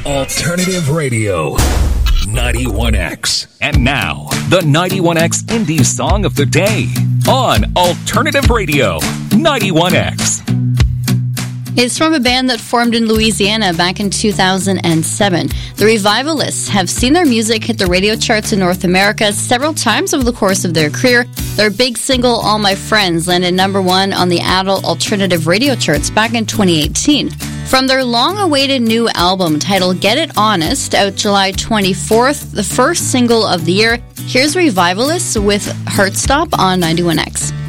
Alternative Radio, 91X. And now, the 91X Indie Song of the Day on Alternative Radio, 91X. It's from a band that formed in Louisiana back in 2007. The Revivalists have seen their music hit the radio charts in North America several times over the course of their career. Their big single, All My Friends, landed number 1 on the adult alternative radio charts back in 2018. From their long-awaited new album titled Get It Honest, out July 24th, the first single of the year, here's Revivalists with Heartstop on 91X.